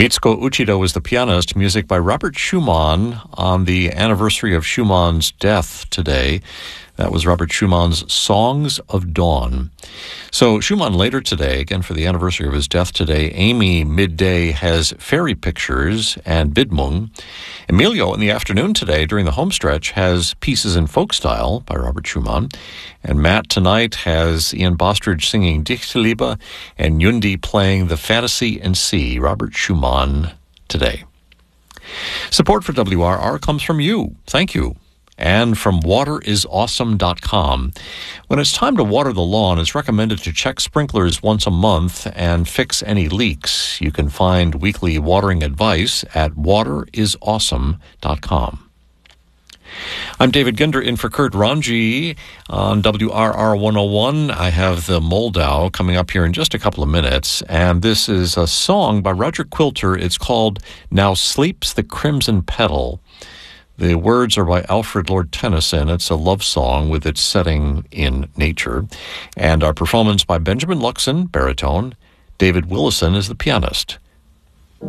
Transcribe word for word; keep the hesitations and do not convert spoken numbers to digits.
Mitsuko Uchida was the pianist. Music by Robert Schumann on the anniversary of Schumann's death today. That was Robert Schumann's Songs of Dawn. So Schumann later today, again for the anniversary of his death today, Amy midday has Fairy Pictures and Bidmung. Emilio in the afternoon today during the homestretch has Pieces in Folk Style by Robert Schumann. And Matt tonight has Ian Bostridge singing Dichterliebe and Yundi playing The Fantasy in C, Robert Schumann today. Support for W R R comes from you. Thank you. And from water is awesome dot com. When it's time to water the lawn, it's recommended to check sprinklers once a month and fix any leaks. You can find weekly watering advice at water is awesome dot com. I'm David Ginder in for Kurt Ranji on W R R one oh one. I have the Moldau coming up here in just a couple of minutes, and this is a song by Roger Quilter. It's called Now Sleeps the Crimson Petal. The words are by Alfred Lord Tennyson. It's a love song with its setting in nature. And our performance by Benjamin Luxon, baritone. David Willison is the pianist.